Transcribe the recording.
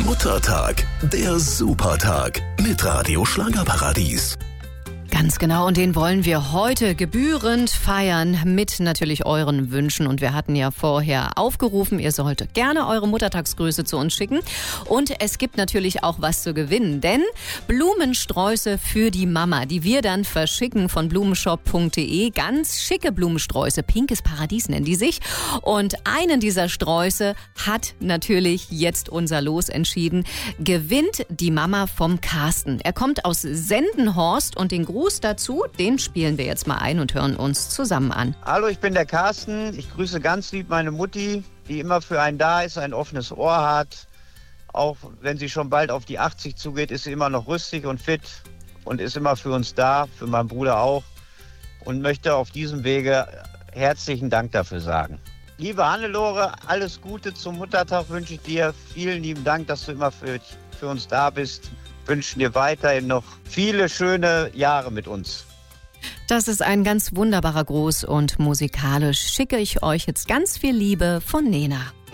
Muttertag, der Supertag mit Radio Schlagerparadies. Ganz genau, und den wollen wir heute gebührend feiern mit natürlich euren Wünschen. Und wir hatten ja vorher aufgerufen, ihr solltet gerne eure Muttertagsgrüße zu uns schicken. Und es gibt natürlich auch was zu gewinnen, denn Blumensträuße für die Mama, die wir dann verschicken von blumenshop.de. Ganz schicke Blumensträuße, pinkes Paradies nennen die sich. Und einen dieser Sträuße hat natürlich jetzt unser Los entschieden. Gewinnt die Mama vom Carsten. Er kommt aus Sendenhorst und den Gruß dazu, den spielen wir jetzt mal ein und hören uns zusammen an. Hallo, ich bin der Carsten. Ich grüße ganz lieb meine Mutti, die immer für einen da ist, ein offenes Ohr hat. Auch wenn sie schon bald auf die 80 zugeht, ist sie immer noch rüstig und fit und ist immer für uns da, für meinen Bruder auch. Und möchte auf diesem Wege herzlichen Dank dafür sagen. Liebe Hannelore, alles Gute zum Muttertag wünsche ich dir. Vielen lieben Dank, dass du immer für uns da bist. Wünschen dir weiterhin noch viele schöne Jahre mit uns. Das ist ein ganz wunderbarer Gruß und musikalisch schicke ich euch jetzt ganz viel Liebe von Nena.